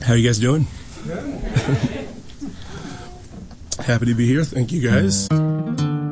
How you guys doing? Happy to be here. Thank you, guys.